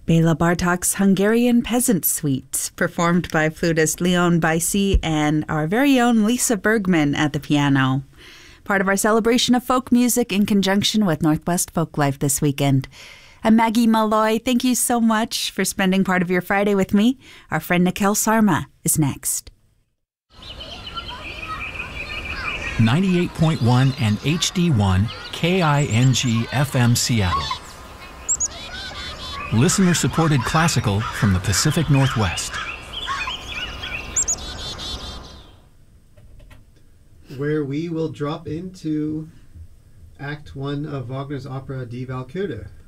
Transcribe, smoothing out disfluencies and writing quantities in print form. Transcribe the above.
Bela Bartok's Hungarian Peasant Suite, performed by flutist Leon Bicey and our very own Lisa Bergman at the piano. Part of our celebration of folk music in conjunction with Northwest Folklife this weekend. I'm Maggie Malloy. Thank you so much for spending part of your Friday with me. Our friend Nikhil Sarma is next. 98.1 and HD1 KING FM Seattle. Listener-supported classical from the Pacific Northwest. Where we will drop into Act 1 of Wagner's opera Die Walküre.